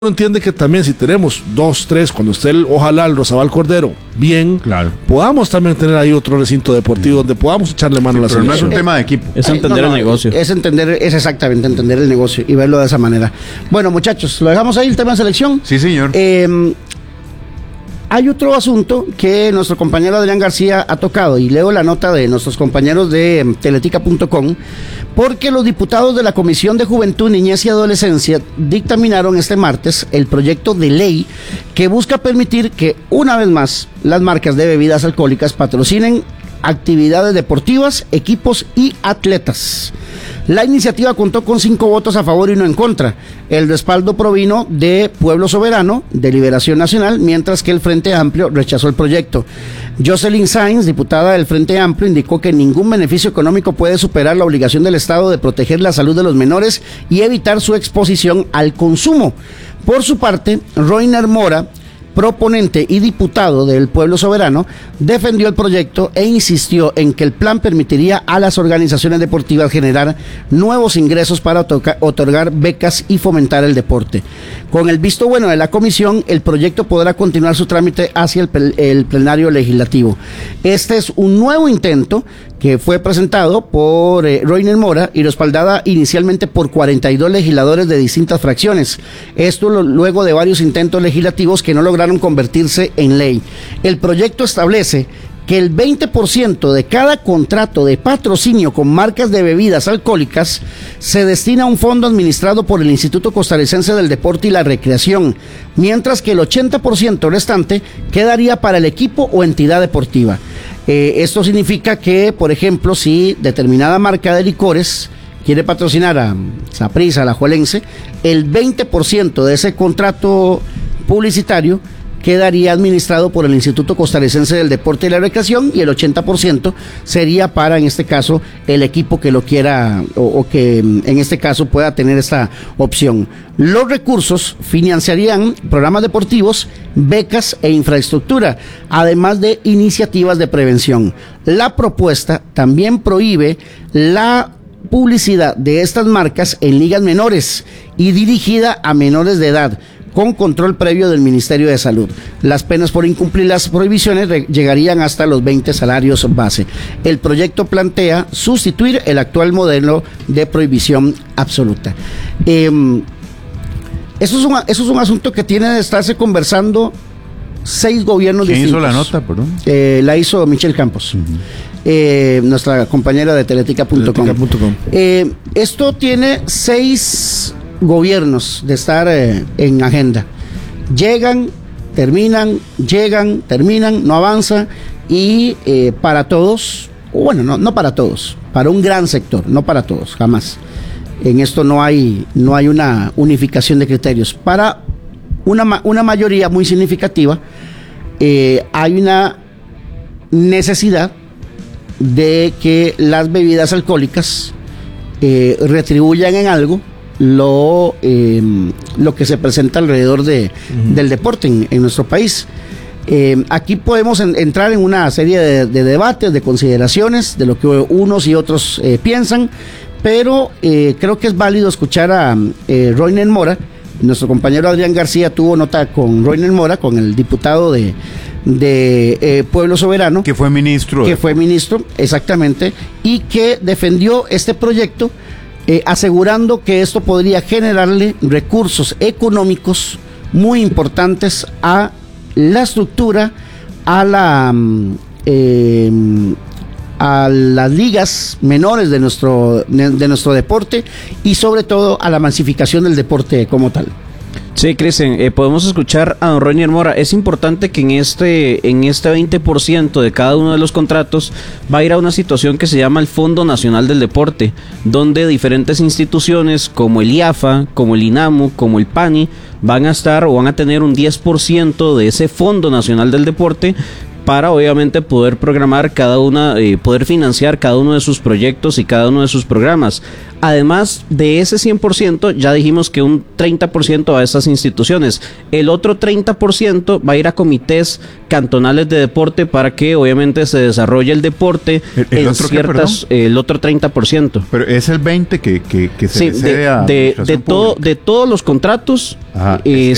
entiende que también si tenemos 2, 3, cuando esté ojalá el Rosabal Cordero bien, claro, podamos también tener ahí otro recinto deportivo donde podamos echarle mano a la selección. Pero no es un tema de equipo. Es entender el negocio. Es exactamente entender el negocio y verlo de esa manera. Bueno, muchachos, ¿lo dejamos ahí el tema de selección? Sí, señor. Hay otro asunto que nuestro compañero Adrián García ha tocado, y leo la nota de nuestros compañeros de teletica.com, porque los diputados de la Comisión de Juventud, Niñez y Adolescencia dictaminaron este martes el proyecto de ley que busca permitir que, una vez más, las marcas de bebidas alcohólicas patrocinen actividades deportivas, equipos y atletas. La iniciativa contó con 5 votos a favor y 1 en contra. El respaldo provino de Pueblo Soberano, de Liberación Nacional, mientras que el Frente Amplio rechazó el proyecto. Jocelyn Sainz, diputada del Frente Amplio, indicó que ningún beneficio económico puede superar la obligación del Estado de proteger la salud de los menores y evitar su exposición al consumo. Por su parte, Roiner Mora, proponente y diputado del Pueblo Soberano, defendió el proyecto e insistió en que el plan permitiría a las organizaciones deportivas generar nuevos ingresos para otorgar becas y fomentar el deporte. Con el visto bueno de la comisión, el proyecto podrá continuar su trámite hacia el plenario legislativo. Este es un nuevo intento que fue presentado por Roiner Mora y respaldada inicialmente por 42 legisladores de distintas fracciones. Esto luego de varios intentos legislativos que no lograron convertirse en ley. El proyecto establece que el 20% de cada contrato de patrocinio con marcas de bebidas alcohólicas se destina a un fondo administrado por el Instituto Costarricense del Deporte y la Recreación, mientras que el 80% restante quedaría para el equipo o entidad deportiva. Esto significa que, por ejemplo, si determinada marca de licores quiere patrocinar a Saprissa, a la Alajuelense, el 20% de ese contrato publicitario quedaría administrado por el Instituto Costarricense del Deporte y la Recreación, y el 80% sería para, en este caso, el equipo que lo quiera o que en este caso pueda tener esta opción. Los recursos financiarían programas deportivos, becas e infraestructura, además de iniciativas de prevención. La propuesta también prohíbe la publicidad de estas marcas en ligas menores y dirigida a menores de edad, con control previo del Ministerio de Salud. Las penas por incumplir las prohibiciones llegarían hasta los 20 salarios base. El proyecto plantea sustituir el actual modelo de prohibición absoluta. Eso es un asunto que tiene de estarse conversando 6 gobiernos distintos. ¿Quién hizo la nota, perdón? La hizo Michelle Campos. Nuestra compañera de teletica.com. Esto tiene 6 gobiernos de estar en agenda. Llegan, terminan, no avanza, y para todos, bueno, no para todos, para un gran sector, no para todos, jamás. En esto no hay una unificación de criterios. Para una mayoría muy significativa, hay una necesidad de que las bebidas alcohólicas retribuyan en algo lo que se presenta alrededor del deporte en nuestro país. Aquí podemos entrar en una serie de debates, de consideraciones, de lo que unos y otros piensan, pero creo que es válido escuchar a Roiner Mora. Nuestro compañero Adrián García tuvo nota con Roiner Mora, con el diputado de Pueblo Soberano, que fue ministro, exactamente, y que defendió este proyecto, asegurando que esto podría generarle recursos económicos muy importantes a la estructura, a las ligas menores de nuestro deporte, y sobre todo a la masificación del deporte como tal. Sí, Cristian, podemos escuchar a don Roiner Mora. Es importante que en este 20% de cada uno de los contratos va a ir a una situación que se llama el Fondo Nacional del Deporte, donde diferentes instituciones como el IAFA, como el INAMU, como el PANI, van a tener un 10% de ese Fondo Nacional del Deporte, para obviamente poder programar poder financiar cada uno de sus proyectos y cada uno de sus programas. Además de ese 100%, ya dijimos que un 30% va a estas instituciones. El otro 30% va a ir a comités cantonales de deporte para que obviamente se desarrolle el deporte ¿El otro ciertas... el otro 30%. Pero es el 20% que se sí, cede a de todos los contratos,